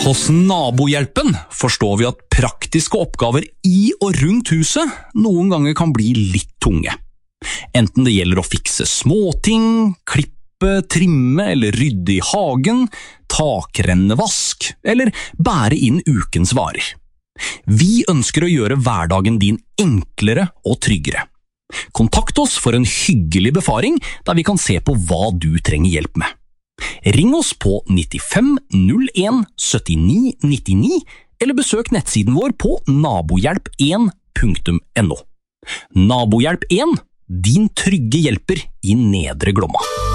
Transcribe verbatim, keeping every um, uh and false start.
Hos Nabohjelpen forstår vi at praktiske oppgaver i og rundt huset noen ganger kan bli litt tunge. Enten det gjelder å fikse småting, klippe, trimme eller rydde i hagen, takrennevask eller bære inn ukens varer. Vi ønsker å gjøre hverdagen din enklere og tryggere. Kontakt oss for en hyggelig befaring der vi kan se på hva du trenger hjelp med. Ring oss på nittifem null en syttini nittini eller besøk nettsiden vår på nabohjelp en punktum no. Nabohjelp en, din trygge hjelper i Nedre Glomma.